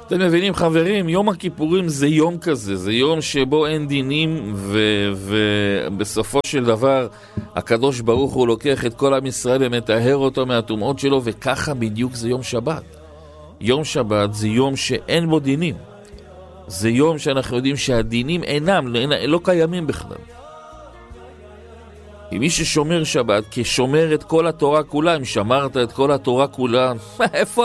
אתם מבינים חברים, יום הכיפורים זה יום כזה, זה יום שבו אין דינים ובסופו של דבר הקדוש ברוך הוא לוקח את כל עם ישראל ומטהר אותו מהטומאות שלו, וככה בדיוק זה יום שבת. יום שבת זה יום שאין בו דינים, זה יום שאנחנו יודעים שהדינים אינם, לא קיימים בכלל. כי מי ששומר שבת כשומר את כל התורה כולה, אם שמרת את כל התורה כולה, איפה